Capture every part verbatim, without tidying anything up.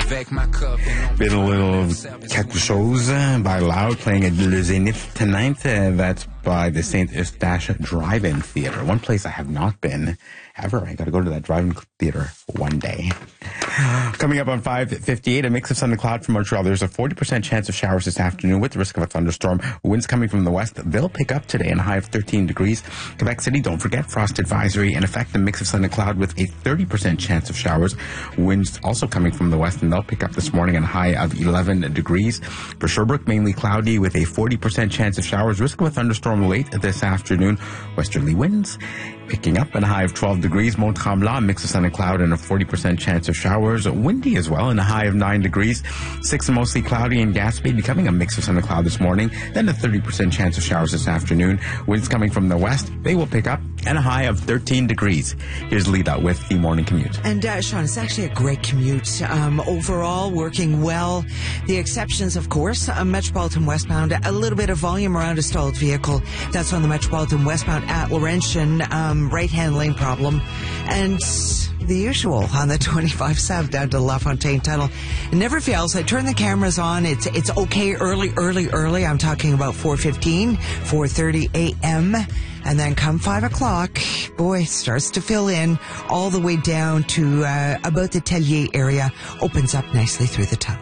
Been a little Quelque chose by Loud playing at Le Zénith tonight. Uh, that's by the Saint Eustache Drive-In Theater. One place I have not been ever. I got to go to that drive-in theater one day. Coming up on five fifty-eight, a mix of sun and cloud from Montreal. There's a forty percent chance of showers this afternoon with the risk of a thunderstorm. Winds coming from the west. They'll pick up today and a high of thirteen degrees. Quebec City, don't forget, frost advisory in effect. A mix of sun and cloud with a thirty percent chance of showers. Winds also coming from the west, and they'll pick up this morning and a high of eleven degrees. For Sherbrooke, mainly cloudy with a forty percent chance of showers. Risk of a thunderstorm late this afternoon. Westerly winds picking up and a high of twelve degrees. Mont-Tremblant, mix of sun and cloud and a forty percent chance of showers. Windy as well and a high of nine degrees. six and mostly cloudy in Gaspé, becoming a mix of sun and cloud this morning. Then a thirty percent chance of showers this afternoon. Winds coming from the west. They will pick up and a high of thirteen degrees. Here's Lita with the morning commute. And uh, Sean, it's actually a great commute. Um, overall, working well. The exceptions, of course, uh, Metropolitan westbound, a little bit of volume around a stalled vehicle. That's on the Metropolitan westbound at Laurentian. Um, right-hand lane problem. And the usual on the twenty-five south down to LaFontaine Tunnel. It never fails. I turn the cameras on. It's it's okay early, early, early. I'm talking about four fifteen, four thirty a.m. And then come five o'clock, boy, starts to fill in all the way down to uh, about the Tellier area. Opens up nicely through the tunnel.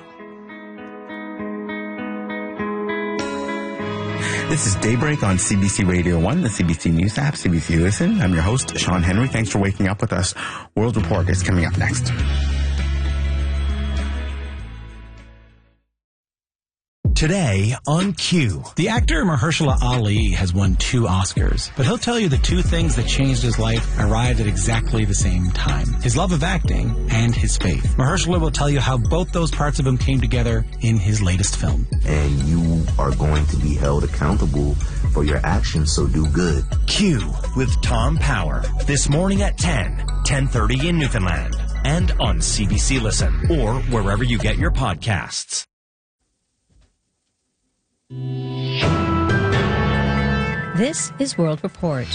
This is Daybreak on C B C Radio one, the C B C News app, C B C Listen. I'm your host, Sean Henry. Thanks for waking up with us. World Report is coming up next. Today on Q. The actor Mahershala Ali has won two Oscars, but he'll tell you the two things that changed his life arrived at exactly the same time. His love of acting and his faith. Mahershala will tell you how both those parts of him came together in his latest film. And you are going to be held accountable for your actions, so do good. Q with Tom Power. This morning at ten, ten thirty in Newfoundland. And on C B C Listen, or wherever you get your podcasts. This is World Report.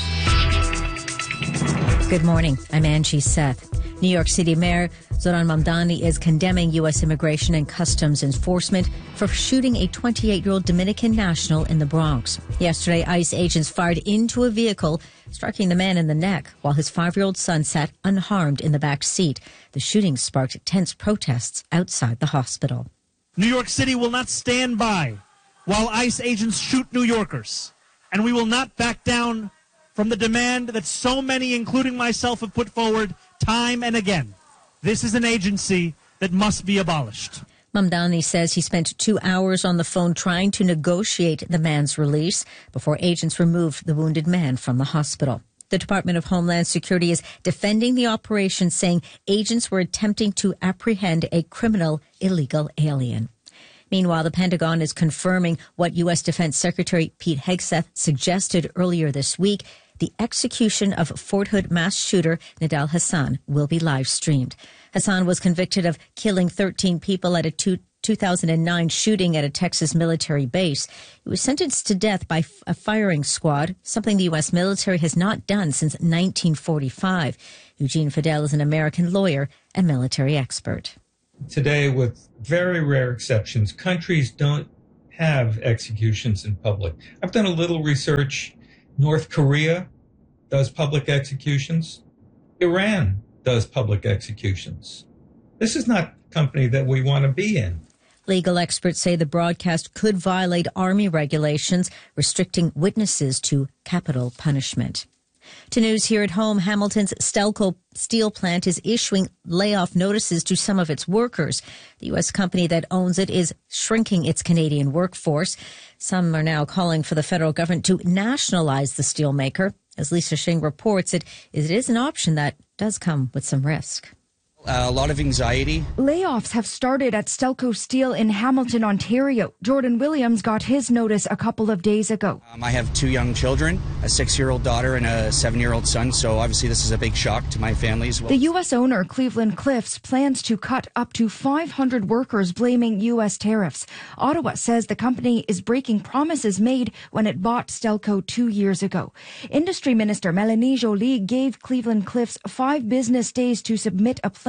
Good morning. I'm Angie Seth. New York City Mayor Zoran Mamdani is condemning U S Immigration and Customs Enforcement for shooting a twenty-eight-year-old Dominican national in the Bronx. Yesterday, ICE agents fired into a vehicle, striking the man in the neck while his five-year-old son sat unharmed in the back seat. The shooting sparked tense protests outside the hospital. New York City will not stand by while ICE agents shoot New Yorkers. And we will not back down from the demand that so many, including myself, have put forward time and again. This is an agency that must be abolished. Mamdani says he spent two hours on the phone trying to negotiate the man's release before agents removed the wounded man from the hospital. The Department of Homeland Security is defending the operation, saying agents were attempting to apprehend a criminal illegal alien. Meanwhile, the Pentagon is confirming what U S Defense Secretary Pete Hegseth suggested earlier this week. The execution of Fort Hood mass shooter Nidal Hasan will be live streamed. Hasan was convicted of killing thirteen people at a two, two thousand nine shooting at a Texas military base. He was sentenced to death by a firing squad, something the U S military has not done since nineteen forty-five. Eugene Fidel is an American lawyer and military expert. Today, with very rare exceptions, countries don't have executions in public. I've done a little research. North Korea does public executions. Iran does public executions. This is not a company that we want to be in. Legal experts say the broadcast could violate Army regulations restricting witnesses to capital punishment. To news here at home, Hamilton's Stelco steel plant is issuing layoff notices to some of its workers. The U S company that owns it is shrinking its Canadian workforce. Some are now calling for the federal government to nationalize the steelmaker. As Lisa Shing reports, it, it is an option that does come with some risk. Uh, a lot of anxiety. Layoffs have started at Stelco Steel in Hamilton, Ontario. Jordan Williams got his notice a couple of days ago. Um, I have two young children, a six-year-old daughter and a seven-year-old son, so obviously this is a big shock to my family as well. The U S owner, Cleveland Cliffs, plans to cut up to five hundred workers, blaming U S tariffs. Ottawa says the company is breaking promises made when it bought Stelco two years ago. Industry Minister Melanie Joly gave Cleveland Cliffs five business days to submit a plan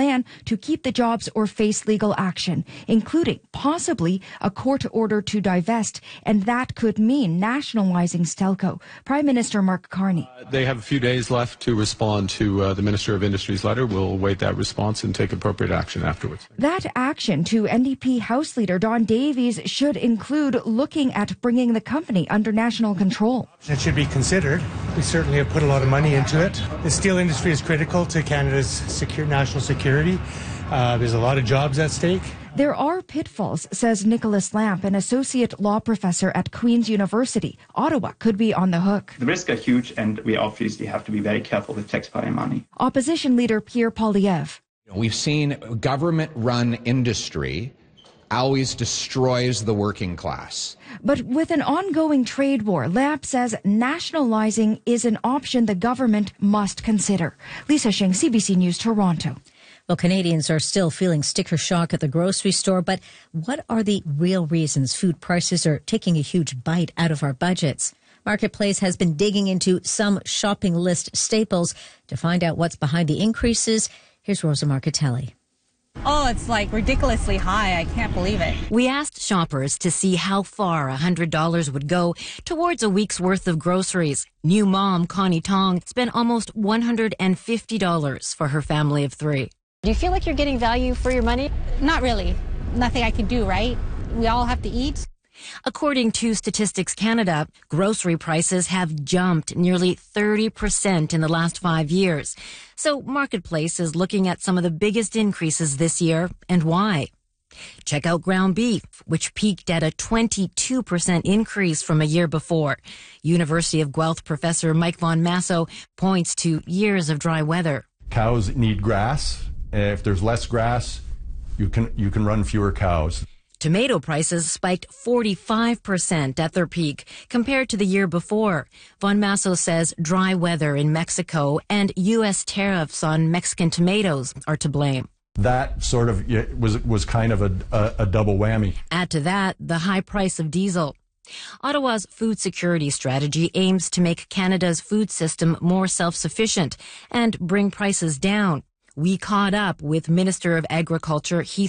plan to keep the jobs or face legal action, including possibly a court order to divest, and that could mean nationalizing Stelco. Prime Minister Mark Carney. Uh, they have a few days left to respond to uh, the Minister of Industry's letter. We'll await that response and take appropriate action afterwards. That action to N D P House Leader Don Davies should include looking at bringing the company under national control. It should be considered. We certainly have put a lot of money into it. The steel industry is critical to Canada's secure, national security. Uh, there's a lot of jobs at stake. There are pitfalls, says Nicholas Lamp, an associate law professor at Queen's University. Ottawa could be on the hook. The risks are huge, and we obviously have to be very careful with taxpayer money. Opposition leader Pierre Poilievre. We've seen government-run industry always destroys the working class. But with an ongoing trade war, Lamp says nationalizing is an option the government must consider. Lisa Shing, C B C News, Toronto. Well, Canadians are still feeling sticker shock at the grocery store, but what are the real reasons food prices are taking a huge bite out of our budgets? Marketplace has been digging into some shopping list staples to find out what's behind the increases. Here's Rosa Marcatelli. Oh, it's like ridiculously high. I can't believe it. We asked shoppers to see how far one hundred dollars would go towards a week's worth of groceries. New mom Connie Tong spent almost one hundred fifty dollars for her family of three. Do you feel like you're getting value for your money? Not really. Nothing I can do, right? We all have to eat. According to Statistics Canada, grocery prices have jumped nearly thirty percent in the last five years. So Marketplace is looking at some of the biggest increases this year and why. Check out ground beef, which peaked at a twenty-two percent increase from a year before. University of Guelph professor Mike Von Masso points to years of dry weather. Cows need grass. If there's less grass, you can you can run fewer cows. Tomato prices spiked forty-five percent at their peak compared to the year before. Von Masso says dry weather in Mexico and U S tariffs on Mexican tomatoes are to blame. That sort of was was kind of a, a, a double whammy. Add to that the high price of diesel. Ottawa's food security strategy aims to make Canada's food system more self-sufficient and bring prices down. We caught up with Minister of Agriculture Heath